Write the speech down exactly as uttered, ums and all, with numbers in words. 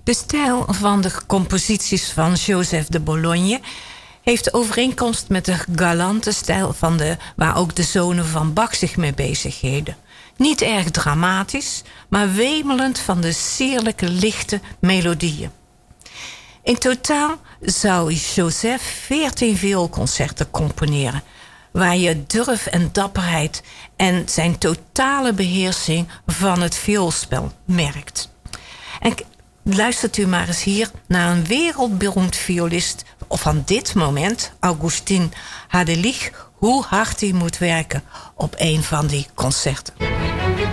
De stijl van de composities van Joseph de Bologne heeft overeenkomst met de galante stijl van de, waar ook de zonen van Bach zich mee bezigheden. Niet erg dramatisch, maar wemelend van de sierlijke lichte melodieën. In totaal zou Joseph veertien vioolconcerten componeren, waar je durf en dapperheid en zijn totale beheersing van het vioolspel merkt. En luistert u maar eens hier naar een wereldberoemd violist van dit moment, Augustin Hadelich, hoe hard hij moet werken op een van die concerten.